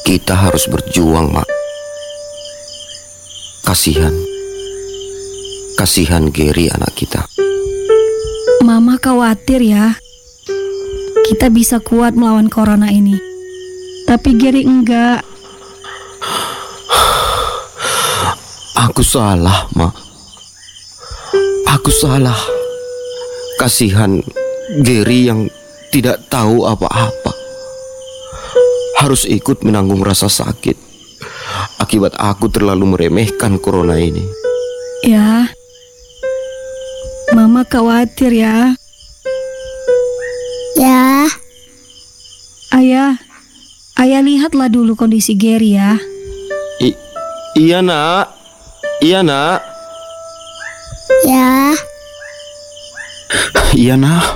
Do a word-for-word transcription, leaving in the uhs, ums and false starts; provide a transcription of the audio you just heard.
Kita harus berjuang, Mak. Kasihan. Kasihan Gary anak kita. Mama khawatir ya. Kita bisa kuat melawan corona ini. Tapi Gary enggak. Aku salah, Mak. Aku salah. Kasihan Gary yang tidak tahu apa-apa. Harus ikut menanggung rasa sakit akibat aku terlalu meremehkan corona ini. Ya, Mama khawatir ya. Ya, Ayah, Ayah lihatlah dulu kondisi Gary ya. I- iya nak, iya nak, ya, iya nak.